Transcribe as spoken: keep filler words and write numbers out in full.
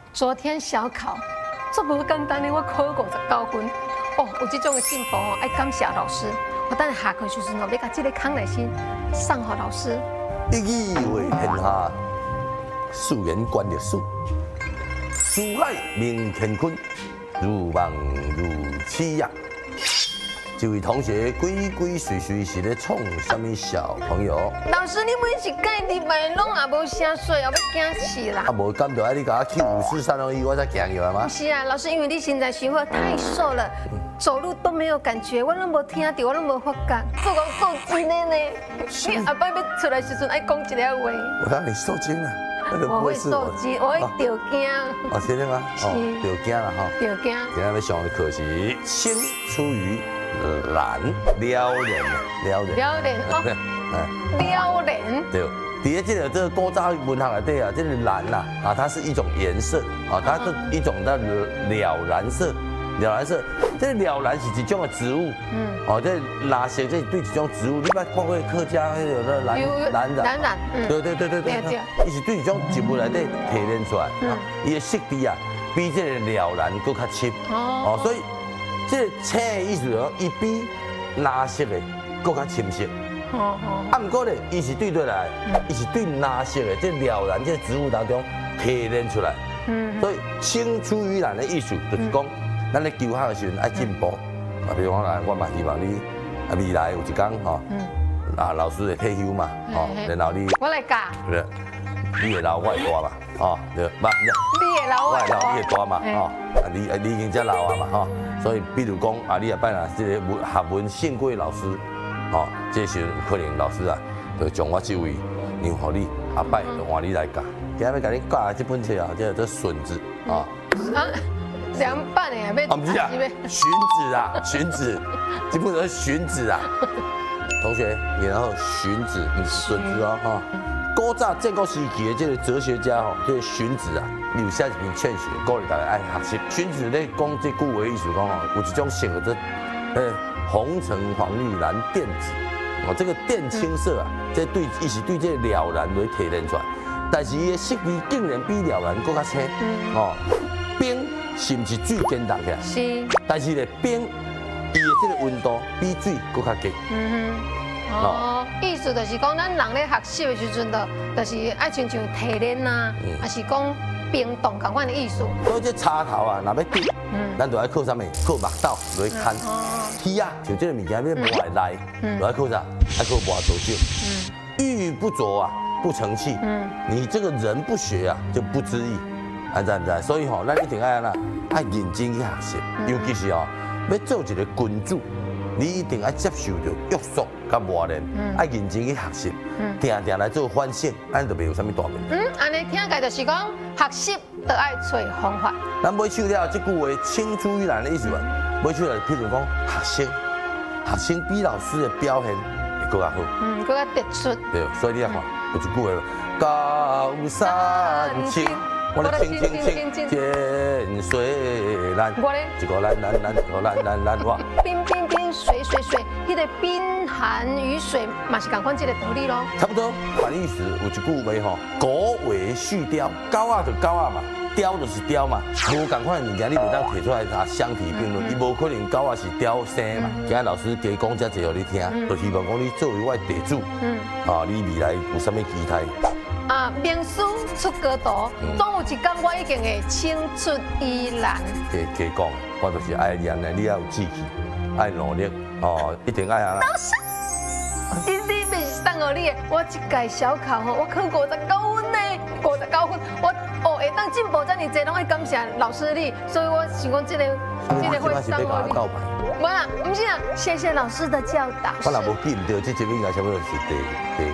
昨天小考，这无简单的，我考五十九分。哦，有这种的进步哦，爱感谢老师。我等下课时阵哦，要把这个康乃馨送给老师。 一语为天下，素言观历史。书海明乾坤，如梦如此呀。这位同学鬼鬼祟祟是咧创什么小朋友？ 老师，你每一届礼拜拢也无啥水，也要惊死啦！ 啊，无感到爱你甲我去五四三二一，我才行入来吗？ 不是啊，老师，因为你现在生活太瘦了，走路都没有感觉，我拢无听到，我拢无发觉。做讲受惊的呢，你下摆要出来时阵爱讲一个话。 我让你受惊了。 我会受惊，我会着惊。 哦，真的吗？哦，着惊了哈。 着惊。 今天要上的课是青出于蓝，撩人，撩人。 撩人哦。撩人。 对。第一，这个这个古早文学内底啊，这个蓝呐啊，它是一种颜色啊，它是一种的了蓝色。了蓝色，这了蓝是一种的植物，嗯，哦，这蓝色这对一种植物，你捌看过客家迄个那蓝蓝染？ 蓝染， 对对对对对，伊是对一种植物内底提炼出来，啊，伊的色底啊，比这个了蓝更较深，哦，所以这个青的意思哦，伊比蓝色的更较深色，哦哦，啊，不过呢，伊是对对来，伊是对蓝色的这了蓝这植物当中提炼出来，嗯，所以青出于蓝的意思就是讲。咱咧求学的时阵爱进步，啊，比如讲啦，我嘛希望你啊未来有一天吼，啊老师会退休嘛，吼，然后你我来教， 对，你会老我会大嘛，吼，对，不， 你会老我会大， 你会大嘛，吼，啊你你已经遮老啊嘛，吼，所以比如讲啊，你下摆若这个文学文胜过老师，吼，这时可能老师啊，就将我这位让互你下摆就换你来教，今日要甲你教的这本册啊，叫做荀子啊。 凉拌的也要， 啊不是啊，荀子啊，荀子，这不是荀子啊。同学，然后荀子，不是荀子哦，哈。古早战国时期的这个哲学家吼，这个荀子啊，留下一篇劝学，鼓励大家爱学习。荀子咧讲这句话意思讲吼，有一种色叫做，呃，红橙黄绿蓝靛紫，哦，这个靛青色啊，这对伊是对这了蓝来提炼出来，但是伊的色味竟然比了蓝更较青，哦，冰。是不是水坚冻起来？ 是。 但是咧冰，伊的这个温度比水更较低。嗯哼。哦，意思就是讲，咱人咧学习的时阵，就就是爱亲像提炼呐，还是讲冰冻同款的意思。 所以这插头啊，若要滴，咱就要靠啥物？靠木刀来砍。铁啊，像这个物件要磨来来，就要靠啥？要靠磨刀酒。嗯。玉不琢啊，不成器。嗯。你这个人不学啊，就不知义。安知唔知？所以吼，咱一定爱安啦，爱认真去学习，尤其是吼，要做一个君主，你一定要接受着约束甲磨练，爱认真去学习，定定来做反省，咱就袂有啥物大问题。 嗯，安尼听起来就是讲，学习就爱找方法。 咱买手了这句话，青出于蓝的意思嘛，买手了，譬如讲学生，学生比老师的表现会更加好， 嗯，更加突出。 对，所以你要看，有一句话，高山青。我咧青青青涧水蓝， 我咧一个蓝蓝蓝，一个蓝蓝蓝哇。 冰冰冰水水水，迄个冰寒雨水嘛是共款这个道理咯。 差不多，反义词有一句话吼，狗尾续貂，狗啊就狗啊嘛，貂就是貂嘛，无共款的物件你袂当摕出来啊相提并论，伊无可能狗啊是貂生嘛。今日老师加讲遮济互你听，就希望讲你作为我的地主，嗯，啊，你未来有啥物期待？ 啊，名师出高徒，总有一天我已经会青出于蓝。 加加讲，我就是爱念的，你要有志气，爱努力，哦，一定爱啊。 老师，你你袂是当我你的，我一届小考吼，我考五十九分呢，五十九分，我哦会当进步遮尔济，拢爱感谢老师你，所以我想讲这个这个会当我你。无啦，不是啊，谢谢老师的教导。 我若无记唔到，这节目应该差不多是第第。